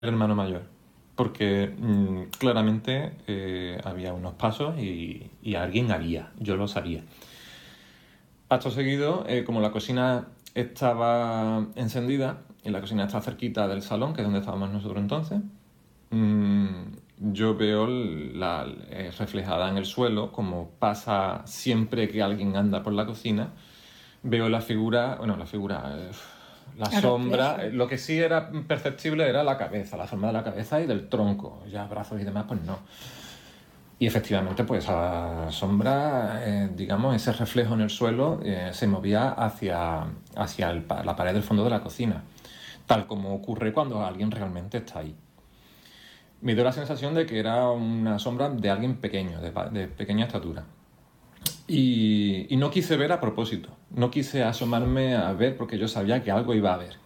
hermano mayor, porque claramente había unos pasos y alguien había, yo lo sabía. Acto seguido, como la cocina estaba encendida y la cocina está cerquita del salón, que es donde estábamos nosotros entonces, mm, yo veo reflejada en el suelo, como pasa siempre que alguien anda por la cocina, veo la figura, bueno, la El sombra, reflejo. lo que sí era perceptible era la cabeza, la forma de la cabeza y del tronco, ya brazos y demás, pues no. Y efectivamente, pues esa sombra, digamos, ese reflejo en el suelo se movía hacia la pared del fondo de la cocina, tal como ocurre cuando alguien realmente está ahí. Me dio la sensación de que era una sombra de alguien pequeño, de pequeña estatura. Y no quise ver a propósito, no quise asomarme a ver porque yo sabía que algo iba a haber.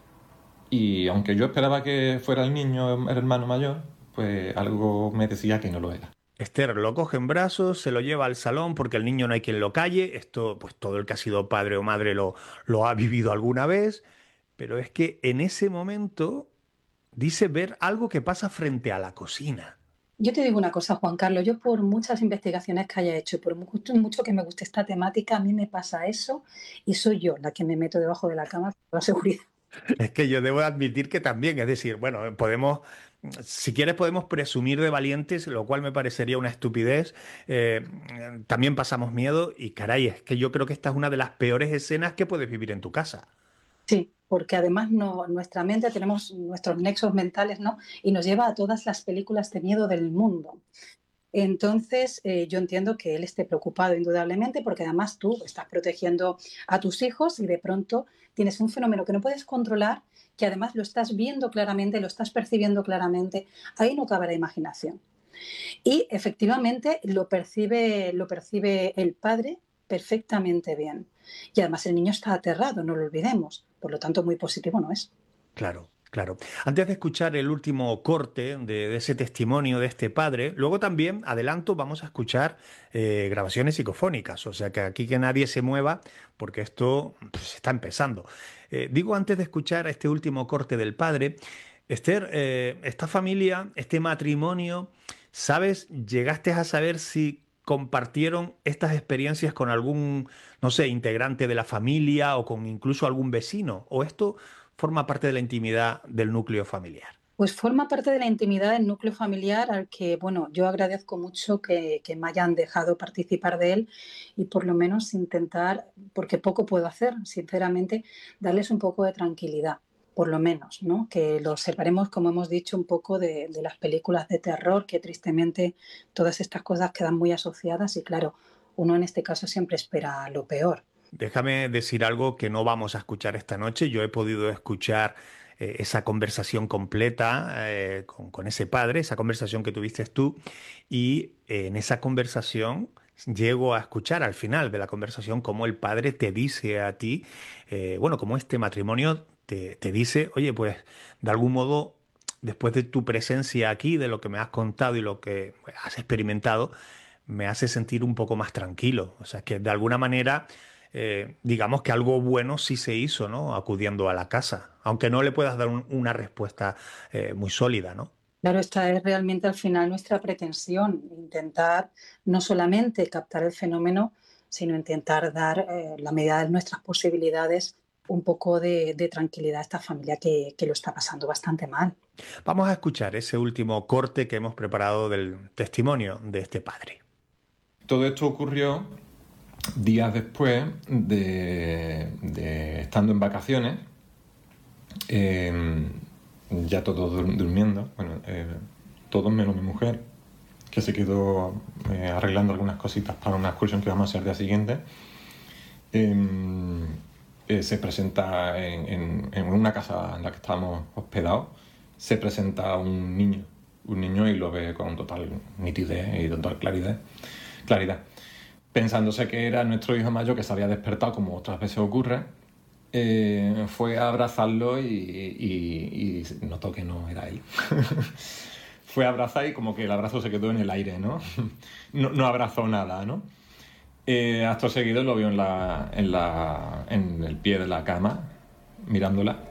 Y aunque yo esperaba que fuera el niño, el hermano mayor, pues algo me decía que no lo era. Esther lo coge en brazos, se lo lleva al salón porque el niño no hay quien lo calle. Esto, pues todo el que ha sido padre o madre lo ha vivido alguna vez. Pero es que en ese momento dice ver algo que pasa frente a la cocina. Yo te digo una cosa, Juan Carlos, yo por muchas investigaciones que haya hecho, por mucho que me guste esta temática, a mí me pasa eso y soy yo la que me meto debajo de la cama con la seguridad. Es que yo debo admitir que también, es decir, bueno, podemos, si quieres podemos presumir de valientes, lo cual me parecería una estupidez. Eh, También pasamos miedo y caray, es que yo creo que esta es una de las peores escenas que puedes vivir en tu casa. Sí, porque además no, nuestra mente, tenemos nuestros nexos mentales, ¿no? Y nos lleva a todas las películas de miedo del mundo. Entonces, yo entiendo que él esté preocupado indudablemente porque además tú estás protegiendo a tus hijos y de pronto tienes un fenómeno que no puedes controlar, que además lo estás viendo claramente, lo estás percibiendo claramente. Ahí no cabe la imaginación. Y efectivamente lo percibe el padre perfectamente bien. Y además el niño está aterrado, no lo olvidemos. Por lo tanto, muy positivo no es. Claro, claro. Antes de escuchar el último corte de ese testimonio de este padre, luego también, adelanto, vamos a escuchar grabaciones psicofónicas. O sea que aquí que nadie se mueva, porque esto pues, está empezando. Digo, antes de escuchar este último corte del padre, Esther, esta familia, este matrimonio, ¿sabes? ¿Llegaste a saber si compartieron estas experiencias con algún, no sé, integrante de la familia o con incluso algún vecino? ¿O esto forma parte de la intimidad del núcleo familiar? Pues forma parte de la intimidad del núcleo familiar al que, bueno, yo agradezco mucho que me hayan dejado participar de él y por lo menos intentar, porque poco puedo hacer, sinceramente, darles un poco de tranquilidad, por lo menos, ¿no? Que los separemos, como hemos dicho, un poco de las películas de terror, que tristemente todas estas cosas quedan muy asociadas y claro, uno en este caso siempre espera lo peor. Déjame decir algo que no vamos a escuchar esta noche. Yo he podido escuchar esa conversación completa con ese padre, esa conversación que tuviste tú, y en esa conversación llego a escuchar al final de la conversación cómo el padre te dice a ti, bueno, como este matrimonio te dice, oye, pues de algún modo, después de tu presencia aquí, de lo que me has contado y lo que has experimentado, me hace sentir un poco más tranquilo. O sea, que de alguna manera digamos que algo bueno sí se hizo, ¿no? Acudiendo a la casa, aunque no le puedas dar una respuesta muy sólida, ¿no? Claro, esta es realmente al final nuestra pretensión, intentar no solamente captar el fenómeno, sino intentar dar, la medida de nuestras posibilidades, un poco de tranquilidad a esta familia que lo está pasando bastante mal. Vamos a escuchar ese último corte que hemos preparado del testimonio de este padre. Todo esto ocurrió días después de estando en vacaciones, eh, ya todos durmiendo, bueno, todos menos mi mujer, que se quedó arreglando algunas cositas para una excursión que vamos a hacer el día siguiente. Se presenta en una casa en la que estábamos hospedados, se presenta un niño y lo ve con total nitidez y total claridad. Pensándose que era nuestro hijo mayor que se había despertado, como otras veces ocurre, fue a abrazarlo y notó que no era él. Fue a abrazar y como que el abrazo se quedó en el aire, ¿no? No abrazó nada, ¿no? Acto seguido lo vio en el pie de la cama, mirándola,